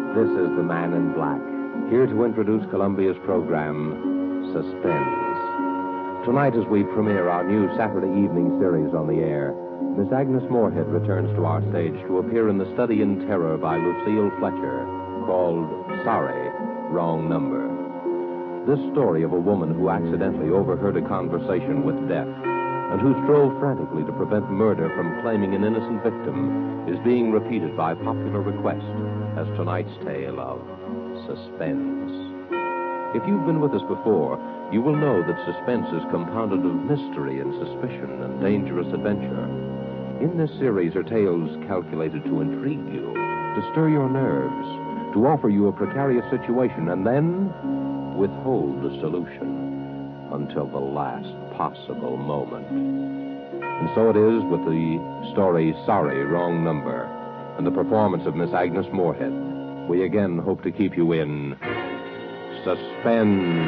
This is the Man in Black, here to introduce Columbia's program, Suspense. Tonight, as we premiere our new Saturday evening series on the air, Miss Agnes Moorehead returns to our stage to appear in The Study in Terror by Lucille Fletcher, called Sorry, Wrong Number. This story of a woman who accidentally overheard a conversation with death and who strove frantically to prevent murder from claiming an innocent victim is being repeated by popular request as tonight's tale of suspense. If you've been with us before, you will know that suspense is compounded of mystery and suspicion and dangerous adventure. In this series are tales calculated to intrigue you, to stir your nerves, to offer you a precarious situation, and then withhold the solution until the last possible moment. And so it is with the story Sorry, Wrong Number, and the performance of Miss Agnes Moorehead. We again hope to keep you in suspense.